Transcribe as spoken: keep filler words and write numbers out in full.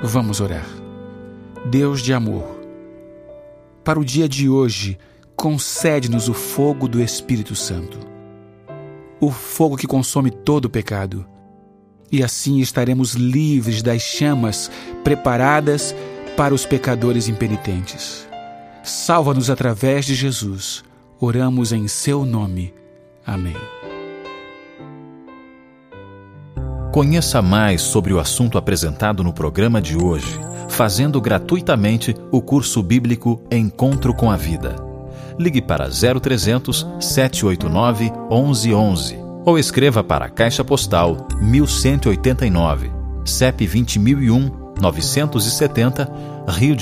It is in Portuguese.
Vamos orar. Deus de amor, para o dia de hoje, concede-nos o fogo do Espírito Santo, o fogo que consome todo o pecado, e assim estaremos livres das chamas preparadas para os pecadores impenitentes. Salva-nos através de Jesus. Oramos em seu nome. Amém. Conheça mais sobre o assunto apresentado no programa de hoje, fazendo gratuitamente o curso bíblico Encontro com a Vida. Ligue para zero trezentos, sete oito nove, onze onze ou escreva para a Caixa Postal mil cento e oitenta e nove, C E P vinte mil e um, novecentos e setenta, Rio de